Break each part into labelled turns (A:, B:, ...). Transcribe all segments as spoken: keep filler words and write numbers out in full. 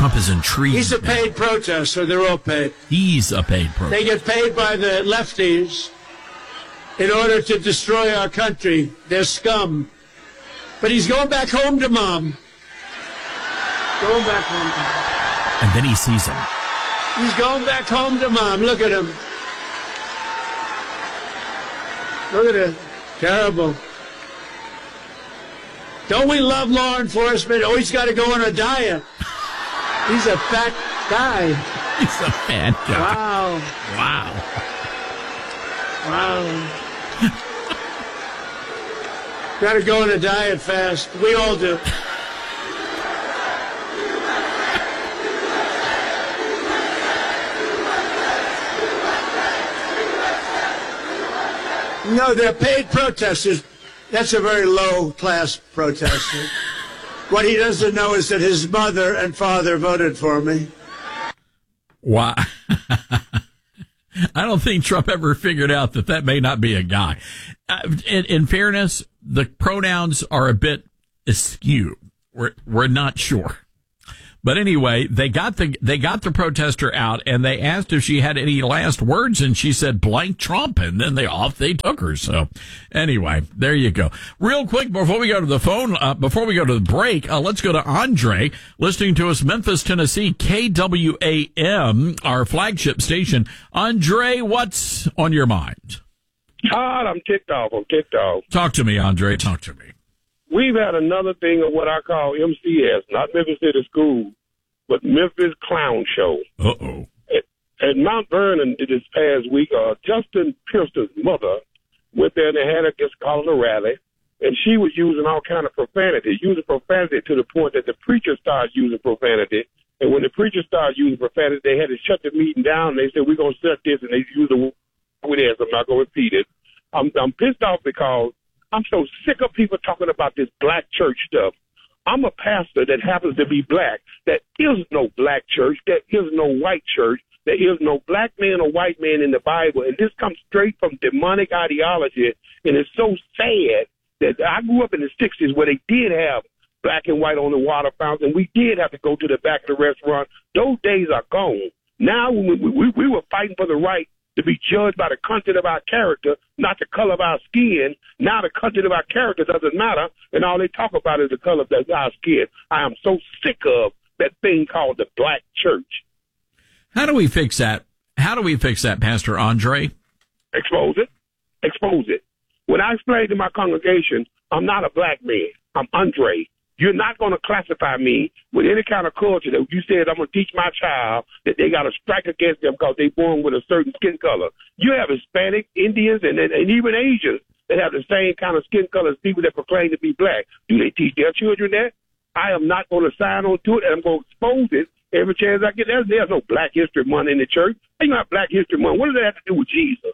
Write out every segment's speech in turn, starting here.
A: Trump is intrigued.
B: He's a paid protester. They're all paid.
A: He's a paid protester.
B: They get paid by the lefties in order to destroy our country. They're scum. But he's going back home to mom. Going back home to mom.
A: And then he sees him.
B: He's going back home to mom. Look at him. Look at it. Terrible. Don't we love law enforcement? Oh, he's got to go on a diet. He's a fat guy.
A: He's a fat guy.
B: Wow.
A: Wow.
B: Wow. Got to go on a diet fast. We all do. No, they're paid protesters. That's a very low-class protester. What he doesn't know is that his mother and father voted for me.
A: Wow. I don't think Trump ever figured out that that may not be a guy. Uh, in, in fairness, the pronouns are a bit askew. We're, we're not sure. But anyway, they got the they got the protester out, and they asked if she had any last words, and she said blank Trump, and then they off they took her. So anyway, there you go. Real quick before we go to the phone, uh, before we go to the break, uh, let's go to Andre, listening to us, Memphis, Tennessee, K W A M, our flagship station. Andre, what's on your mind?
C: Todd, I'm ticked off. I'm ticked off.
A: Talk to me, Andre. Talk to me.
C: We've had another thing of what I call M C S, not Memphis City School, but Memphis Clown Show.
A: Uh-oh.
C: At, at Mount Vernon this past week, uh, Justin Pearson's mother went there and they had her just call it a rally, and she was using all kind of profanity, using profanity to the point that the preacher started using profanity. And when the preacher started using profanity, they had to shut the meeting down. They said, we're going to shut this, and they used the word with it, so I'm not going to repeat it. I'm, I'm pissed off because I'm so sick of people talking about this black church stuff. I'm a pastor that happens to be black. There is no black church. There is no white church. There is no black man or white man in the Bible. And this comes straight from demonic ideology. And it's so sad that I grew up in the sixties where they did have black and white on the water fountain. And we did have to go to the back of the restaurant. Those days are gone. Now we, we, we were fighting for the right to be judged by the content of our character, not the color of our skin. Now the content of our character doesn't matter, and all they talk about is the color of our skin. I am so sick of that thing called the black church.
A: How do we fix that? How do we fix that, Pastor Andre?
C: Expose it. Expose it. When I explain to my congregation, I'm not a black man. I'm Andre. You're not going to classify me with any kind of culture that you said I'm going to teach my child that they got to strike against them because they're born with a certain skin color. You have Hispanic, Indians, and, and, and even Asians that have the same kind of skin color as people that proclaim to be black. Do they teach their children that? I am not going to sign on to it, and I'm going to expose it every chance I get. There's, there's no Black History Month in the church. How you have Black History Month? What does that have to do with Jesus?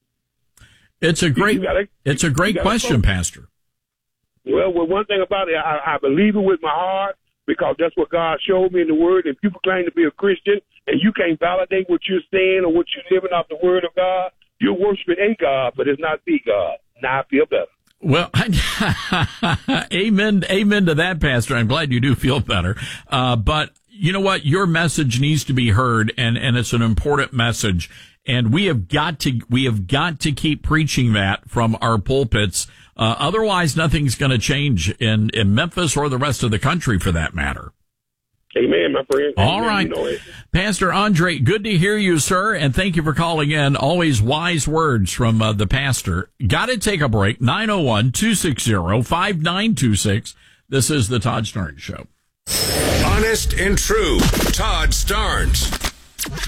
A: It's a great,
C: gotta,
A: it's a great question, Pastor.
C: Well, well, one thing about it, I, I believe it with my heart because that's what God showed me in the Word. If you claim to be a Christian and you can't validate what you're saying or what you're living off the Word of God, you're worshiping a God, but it's not the God. Now I feel better.
A: Well, amen, amen to that, Pastor. I'm glad you do feel better. Uh, but you know what? Your message needs to be heard, and, and it's an important message. And we have got to, we have got to keep preaching that from our pulpits. Uh, otherwise, nothing's going to change in, in Memphis or the rest of the country, for that matter.
C: Amen, my friend.
A: All
C: Amen.
A: right.
C: You know it.
A: Pastor Andre, good to hear you, sir, and thank you for calling in. Always wise words from uh, the pastor. Got to take a break. nine oh one, two six zero, five nine two six. This is the Todd Starnes Show.
D: Honest and true. Todd Starnes.